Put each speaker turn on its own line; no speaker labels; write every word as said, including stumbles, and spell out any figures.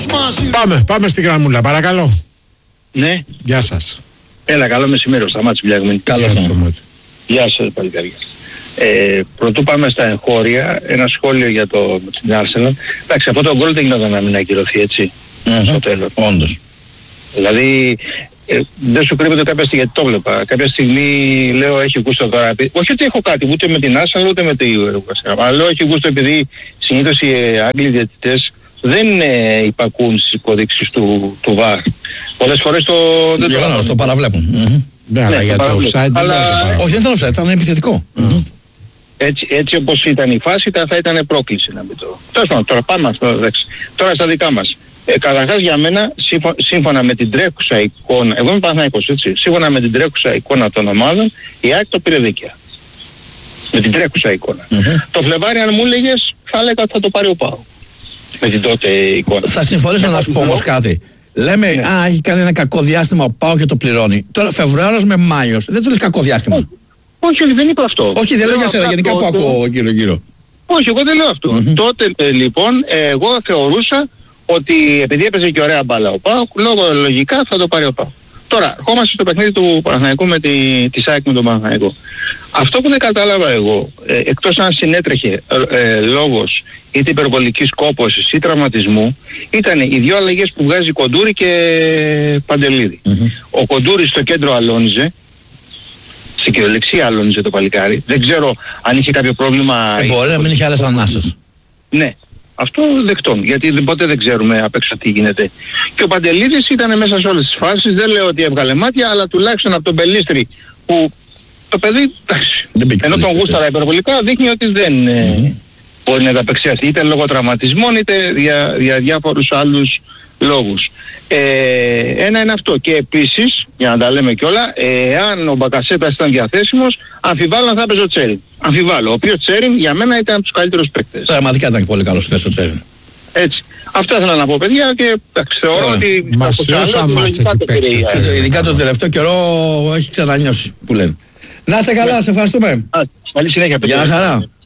Πάμε, πάμε στην γραμμούλα, παρακαλώ.
Ναι.
Γεια σας.
Έλα, καλό μεσημέρι, Σταμάτης Μπλιαγμένη.
Καλώς ήρθατε.
Γεια σας, παλικάρια. Ε, πρωτού πάμε στα εγχώρια, ένα σχόλιο για το, την Arsenal. Εντάξει, αυτό το γκολ δεν γινόταν να μην ακυρωθεί, έτσι, mm-hmm. στο τέλος.
Όντως.
Δηλαδή, ε, δεν σου κρύβεται κάποια στιγμή, γιατί το βλέπα. Κάποια στιγμή λέω έχει γούστο τώρα. Όχι ότι έχω κάτι, ούτε με την Arsenal, ούτε με την Arsenal. Αλλά λέω έχει γούστο επειδή συνήθως οι Άγγλοι διαιτητές δεν ε, υπακούν στις υποδείξεις του, του βαρ. Πολλές φορές το... δεν
το,
το,
το παραβλέπουν. Mm-hmm.
Ναι, αλλά για το offside
αλλά...
δεν το
όχι, δεν ήταν offside, ήταν επιθετικό. Mm-hmm.
Έτσι, έτσι όπως ήταν η φάση θα ήταν πρόκληση να μην το... Τέλος πάντων, τώρα πάμε αυτό, τώρα στα δικά μας. Ε, καταρχάς για μένα, σύμφω, σύμφωνα με την τρέχουσα εικόνα, εγώ είμαι Παναθηναϊκός, έτσι, σύμφωνα με την τρέχουσα εικόνα των ομάδων, η ΑΕΚ το πήρε δίκαια. Με την τρέχουσα εικόνα. Mm-hmm. Το Φλεβάρι, αν μου έλεγες, θα έλεγα ότι θα το πάρει ο ΠΑΟΚ. Με την τότε εικόνα.
Θα συμφωνήσω να σου πω όμως κάτι. Λέμε, ναι. Α, έχει κάνει ένα κακό διάστημα ο ΠΑΟΚ και το πληρώνει. Τώρα Φεβρουάριος με Μάιος, δεν το λες κακό διάστημα.
Όχι, όχι, όχι, δεν είπα αυτό.
Όχι, δεν λέω για σένα, γενικά που ακούω γύρω-γύρω.
Όχι, εγώ δεν λέω αυτό. Mm-hmm. Τότε ε, λοιπόν, ε, εγώ θεωρούσα ότι επειδή έπαιζε και ωραία μπάλα ο ΠΑΟΚ, λόγω λογικά θα το πάρει ο ΠΑΟΚ. Τώρα, ερχόμαστε στο παιχνίδι του Παναθηναϊκού με τη, τη ΣΑΕΚ με τον Παναθηναϊκό. Αυτό που δεν κατάλαβα εγώ, ε, εκτός αν συνέτρεχε ε, ε, λόγος είτε υπερβολικής κόπωσης ή τραυματισμού, ήταν οι δύο αλλαγές που βγάζει Κοντούρη και Παντελίδη. Mm-hmm. Ο Κοντούρης στο κέντρο αλώνιζε, στην κυριολεξία αλώνιζε το παλικάρι. Δεν ξέρω αν είχε κάποιο πρόβλημα...
Ε, μπορεί να μην είχε άλλες ανάσες.
Ναι. Αυτό δεκτών, γιατί ποτέ δεν ξέρουμε απ' έξω τι γίνεται. Και ο Παντελίδης ήταν μέσα σε όλες τις φάσεις, δεν λέω ότι έβγαλε μάτια, αλλά τουλάχιστον από τον Πελίστρη που το παιδί, ενώ τον γούσταρα υπερβολικά, δείχνει ότι δεν mm-hmm. μπορεί να ταπεξιαστεί είτε λόγω τραυματισμών είτε για, για διάφορους άλλους λόγους. Ε, ένα είναι αυτό. Και επίσης, για να τα λέμε κιόλα, εάν ο Μπακασέτας ήταν διαθέσιμος, αμφιβάλλω αν θα έπαιζε ο Τσέριν. Αμφιβάλλω. Ο οποίος Τσέριν για μένα ήταν από τους καλύτερους παίκτες.
Πραγματικά ήταν πολύ καλός θέση ο Τσέριν.
Έτσι. Αυτά ήθελα να πω, παιδιά, και θεωρώ
yeah.
ότι...
Μασιώσα μάτς έχει παίξει.
Ειδικά τον τελευταίο καιρό έχει ξανανιώσει, που λένε. Να είστε καλά, σε ευχαριστούμε.
Καλή συνέχεια, παιδιά.
Γεια χαρά.